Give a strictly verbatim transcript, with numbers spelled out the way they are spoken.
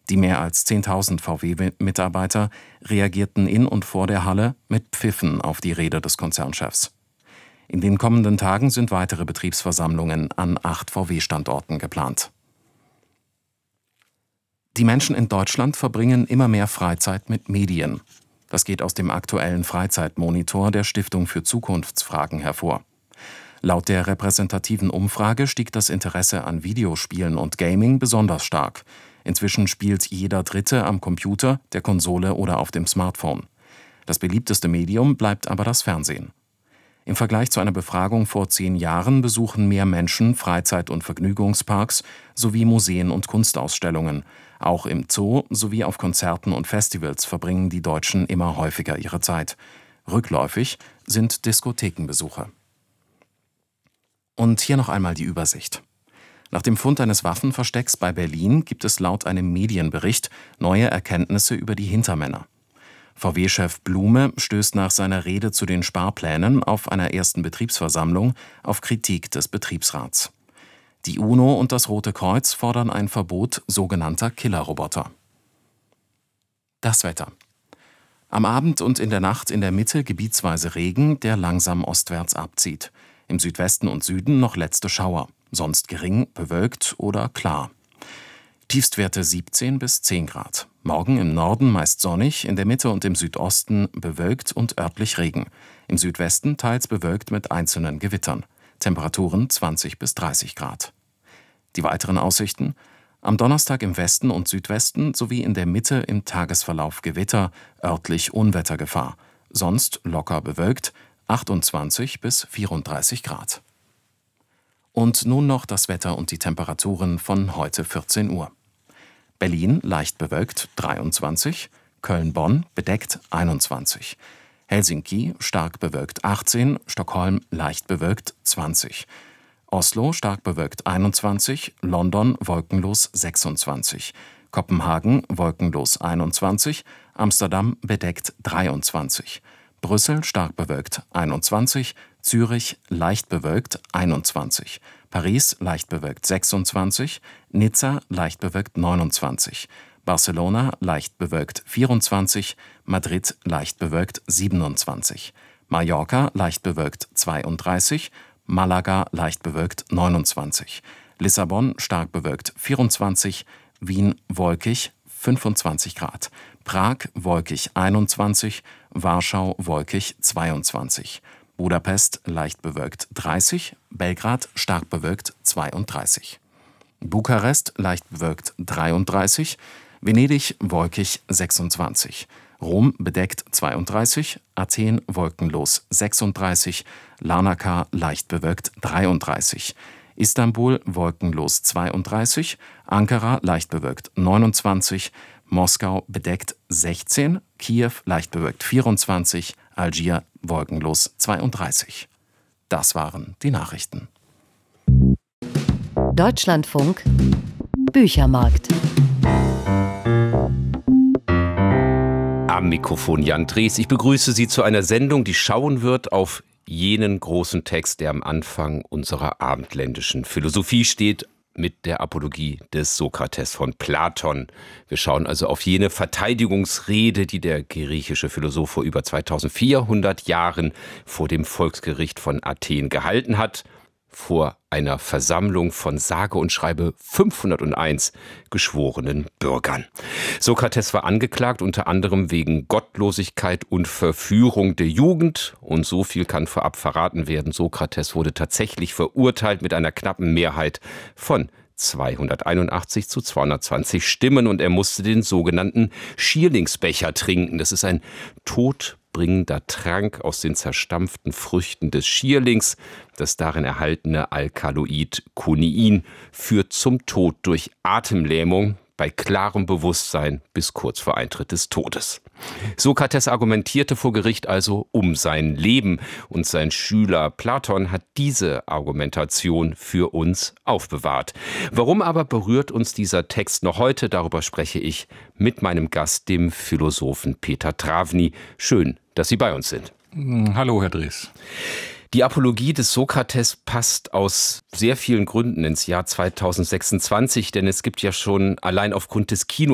Die mehr als zehntausend V W-Mitarbeiter reagierten in und vor der Halle mit Pfiffen auf die Rede des Konzernchefs. In den kommenden Tagen sind weitere Betriebsversammlungen an acht V W-Standorten geplant. Die Menschen in Deutschland verbringen immer mehr Freizeit mit Medien. Das geht aus dem aktuellen Freizeitmonitor der Stiftung für Zukunftsfragen hervor. Laut der repräsentativen Umfrage stieg das Interesse an Videospielen und Gaming besonders stark. Inzwischen spielt jeder Dritte am Computer, der Konsole oder auf dem Smartphone. Das beliebteste Medium bleibt aber das Fernsehen. Im Vergleich zu einer Befragung vor zehn Jahren besuchen mehr Menschen Freizeit- und Vergnügungsparks sowie Museen und Kunstausstellungen. Auch im Zoo sowie auf Konzerten und Festivals verbringen die Deutschen immer häufiger ihre Zeit. Rückläufig sind Diskothekenbesuche. Und hier noch einmal die Übersicht. Nach dem Fund eines Waffenverstecks bei Berlin gibt es laut einem Medienbericht neue Erkenntnisse über die Hintermänner. V W-Chef Blume stößt nach seiner Rede zu den Sparplänen auf einer ersten Betriebsversammlung auf Kritik des Betriebsrats. Die UNO und das Rote Kreuz fordern ein Verbot sogenannter Killerroboter. Das Wetter. Am Abend und in der Nacht in der Mitte gebietsweise Regen, der langsam ostwärts abzieht. Im Südwesten und Süden noch letzte Schauer, sonst gering, bewölkt oder klar. Tiefstwerte siebzehn bis zehn Grad. Morgen im Norden meist sonnig, in der Mitte und im Südosten bewölkt und örtlich Regen. Im Südwesten teils bewölkt mit einzelnen Gewittern. Temperaturen zwanzig bis dreißig Grad. Die weiteren Aussichten: Am Donnerstag im Westen und Südwesten sowie in der Mitte im Tagesverlauf Gewitter, örtlich Unwettergefahr. Sonst locker bewölkt, achtundzwanzig bis vierunddreißig Grad. Und nun noch das Wetter und die Temperaturen von heute vierzehn Uhr. Berlin leicht bewölkt dreiundzwanzig, Köln-Bonn bedeckt einundzwanzig, Helsinki stark bewölkt achtzehn, Stockholm leicht bewölkt zwanzig, Oslo stark bewölkt einundzwanzig, London wolkenlos sechsundzwanzig, Kopenhagen wolkenlos einundzwanzig, Amsterdam bedeckt dreiundzwanzig, Brüssel stark bewölkt einundzwanzig, Zürich leicht bewölkt einundzwanzig, Paris leicht bewölkt sechsundzwanzig, Nizza leicht bewölkt neunundzwanzig, Barcelona leicht bewölkt vierundzwanzig, Madrid leicht bewölkt siebenundzwanzig, Mallorca leicht bewölkt zweiunddreißig, Malaga leicht bewölkt neunundzwanzig, Lissabon stark bewölkt vierundzwanzig, Wien wolkig fünfundzwanzig Grad, Prag wolkig einundzwanzig, Warschau wolkig zweiundzwanzig, Budapest leicht bewölkt dreißig, Belgrad stark bewölkt zweiunddreißig, Bukarest leicht bewölkt dreiunddreißig, Venedig wolkig sechsundzwanzig, Rom bedeckt zweiunddreißig, Athen wolkenlos sechsunddreißig, Larnaca leicht bewölkt dreiunddreißig, Istanbul wolkenlos zweiunddreißig, Ankara leicht bewölkt neunundzwanzig, Moskau bedeckt sechzehn, Kiew leicht bewölkt vierundzwanzig, Algier wolkenlos zweiunddreißig. Das waren die Nachrichten. Deutschlandfunk Büchermarkt. Am Mikrofon Jan Drees. Ich begrüße Sie zu einer Sendung, die schauen wird auf jenen großen Text, der am Anfang unserer abendländischen Philosophie steht, mit der Apologie des Sokrates von Platon. Wir schauen also auf jene Verteidigungsrede, die der griechische Philosoph vor über zweitausendvierhundert Jahren vor dem Volksgericht von Athen gehalten hat, vor einer Versammlung von sage und schreibe fünfhunderteins geschworenen Bürgern. Sokrates war angeklagt unter anderem wegen Gottlosigkeit und Verführung der Jugend. Und so viel kann vorab verraten werden: Sokrates wurde tatsächlich verurteilt mit einer knappen Mehrheit von zweihunderteinundachtzig zu zweihundertzwanzig Stimmen, und er musste den sogenannten Schierlingsbecher trinken. Das ist ein todbringender Trank aus den zerstampften Früchten des Schierlings. Das darin erhaltene Alkaloid Koniin führt zum Tod durch Atemlähmung bei klarem Bewusstsein bis kurz vor Eintritt des Todes. Sokrates argumentierte vor Gericht also um sein Leben, und sein Schüler Platon hat diese Argumentation für uns aufbewahrt. Warum aber berührt uns dieser Text noch heute? Darüber spreche ich mit meinem Gast, dem Philosophen Peter Travny. Schön, dass Sie bei uns sind. Hallo, Herr Drees. Die Apologie des Sokrates passt aus sehr vielen Gründen ins Jahr zweitausendsechsundzwanzig, denn es gibt ja schon allein aufgrund des Kinos